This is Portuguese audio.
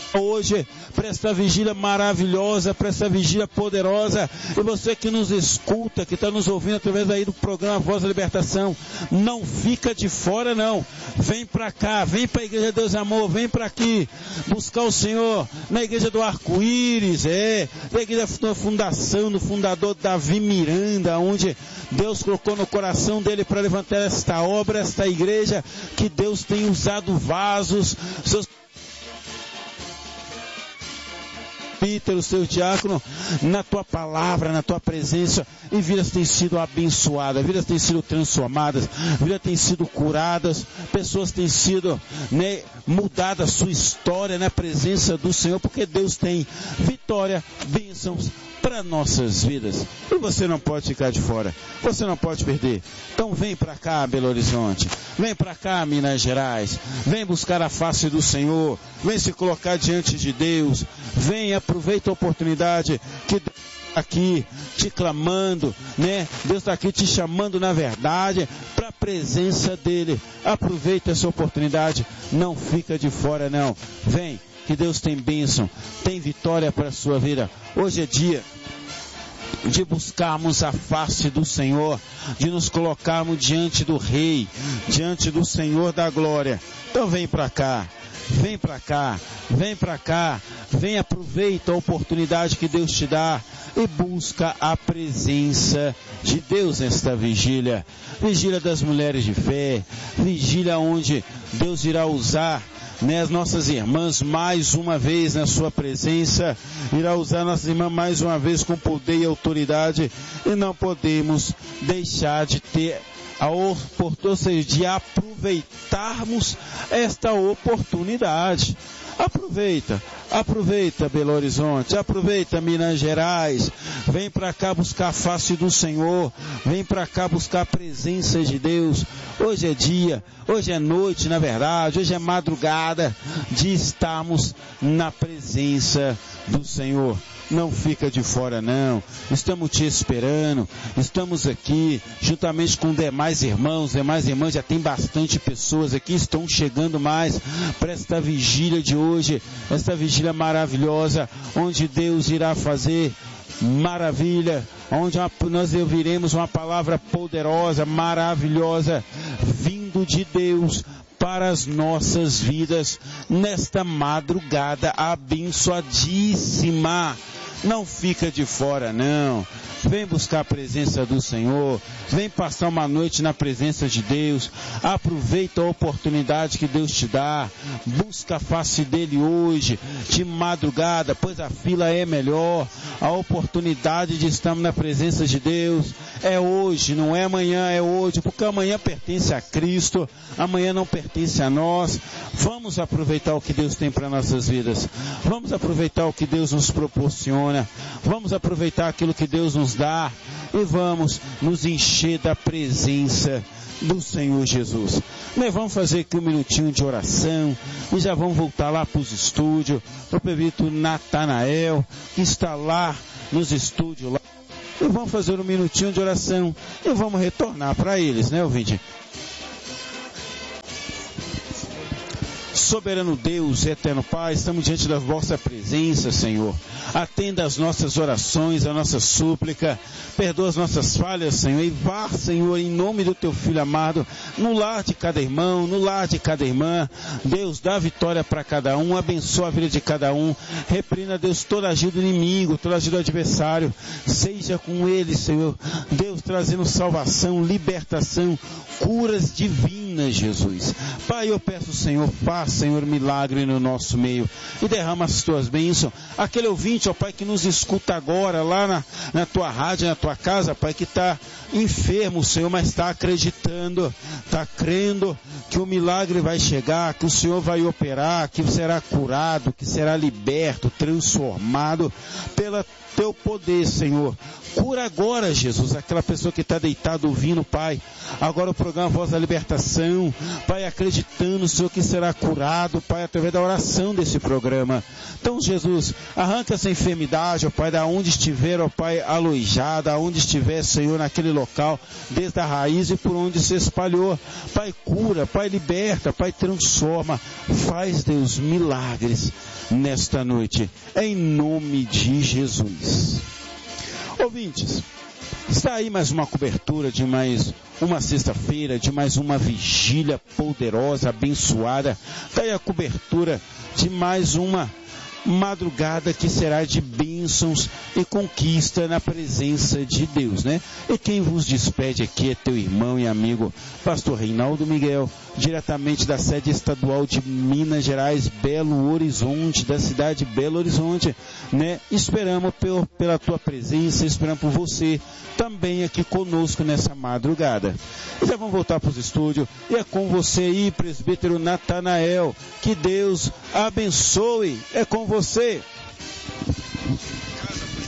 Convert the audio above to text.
hoje, para esta vigília maravilhosa, para esta vigília poderosa. E você que nos escuta, que está nos ouvindo através aí do programa Voz da Libertação, não fica de fora não. Vem para cá, vem para a Igreja Deus Amor, vem para aqui, buscar o Senhor na Igreja do Arco-Íris, na Igreja da Fundação, do fundador Davi Miranda, onde Deus colocou no coração dele para levantar esta obra, esta igreja, que Deus tem usado vasos, seus Peter, o seu diácono, na tua palavra, na tua presença, e vidas têm sido abençoadas, vidas têm sido transformadas, vidas têm sido curadas, pessoas têm sido mudada a sua história na presença do Senhor, porque Deus tem vitória, bênçãos para nossas vidas. E você não pode ficar de fora, você não pode perder. Então vem para cá, Belo Horizonte, vem para cá, Minas Gerais, vem buscar a face do Senhor, vem se colocar diante de Deus, vem, aproveita a oportunidade que Deus está aqui te clamando, Deus está aqui te chamando, na verdade, para a presença dEle. Aproveita essa oportunidade, não fica de fora não. Vem, que Deus tem bênção, tem vitória para a sua vida. Hoje é dia de buscarmos a face do Senhor, de nos colocarmos diante do Rei, diante do Senhor da glória. Então vem para cá, vem para cá, vem para cá, vem, aproveita a oportunidade que Deus te dá e busca a presença de Deus nesta vigília. Vigília das mulheres de fé, vigília onde Deus irá usar as nossas irmãs mais uma vez na sua presença, irá usar nossas irmãs mais uma vez com poder e autoridade, e não podemos deixar de ter a oportunidade, de aproveitarmos esta oportunidade. Aproveita Belo Horizonte, aproveita Minas Gerais, vem para cá buscar a face do Senhor, vem para cá buscar a presença de Deus. Hoje é dia, hoje é noite, na verdade, hoje é madrugada de estarmos na presença do Senhor. Não fica de fora não, estamos te esperando, estamos aqui juntamente com demais irmãos, já tem bastante pessoas aqui, estão chegando mais para esta vigília de hoje, esta vigília maravilhosa, onde Deus irá fazer maravilha, onde nós ouviremos uma palavra poderosa, maravilhosa, vindo de Deus para as nossas vidas, nesta madrugada abençoadíssima. Não fica de fora não, vem buscar a presença do Senhor, vem passar uma noite na presença de Deus, aproveita a oportunidade que Deus te dá, busca a face dele hoje, de madrugada, pois a fila é melhor, a oportunidade de estarmos na presença de Deus é hoje, não é amanhã, é hoje, porque amanhã pertence a Cristo, amanhã não pertence a nós. Vamos aproveitar o que Deus tem para nossas vidas, vamos aproveitar o que Deus nos proporciona, vamos aproveitar aquilo que Deus nos dá e vamos nos encher da presença do Senhor Jesus. Nós vamos fazer aqui um minutinho de oração e já vamos voltar lá para os estúdios, para o prefeito Natanael, que está lá nos estúdios lá, e vamos fazer um minutinho de oração e vamos retornar para eles, ouvinte? Soberano Deus, eterno Pai, estamos diante da vossa presença, Senhor. Atenda as nossas orações, a nossa súplica, perdoa as nossas falhas, Senhor, e vá, Senhor, em nome do teu Filho amado, no lar de cada irmão, no lar de cada irmã. Deus, dá vitória para cada um, abençoa a vida de cada um, repreenda, Deus, toda ajuda do inimigo, toda ajuda do adversário, seja com ele, Senhor. Deus, trazendo salvação, libertação, curas divinas, Jesus. Pai, eu peço, Senhor, faça, Senhor, milagre no nosso meio e derrama as tuas bênçãos. Aquele ouvinte, ó Pai, que nos escuta agora lá na tua rádio, na tua casa, Pai, que está enfermo, Senhor, mas está acreditando, está crendo que o milagre vai chegar, que o Senhor vai operar, que será curado, que será liberto, transformado pela teu poder, Senhor. Cura agora, Jesus, aquela pessoa que está deitada ouvindo, Pai. Agora o programa Voz da Libertação, Pai, acreditando, Senhor, que será curado, Pai, através da oração desse programa. Então, Jesus, arranca essa enfermidade, ó Pai, da onde estiver, ó Pai, aloijada, aonde estiver, Senhor, naquele local, desde a raiz e por onde se espalhou. Pai, cura, Pai, liberta, Pai, transforma. Faz, Deus, milagres nesta noite, em nome de Jesus. Ouvintes, está aí mais uma cobertura de mais uma sexta-feira, de mais uma vigília poderosa, abençoada. Está aí a cobertura de mais uma madrugada que será de bênçãos e conquista na presença de Deus, né? E quem vos despede aqui é teu irmão e amigo, pastor Reinaldo Miguel, diretamente da sede estadual de Minas Gerais, Belo Horizonte, da cidade de Belo Horizonte, né? Esperamos pela tua presença, esperamos por você também aqui conosco nessa madrugada. E já vamos voltar para os estúdios, e é com você aí, presbítero Natanael, que Deus abençoe, é com você.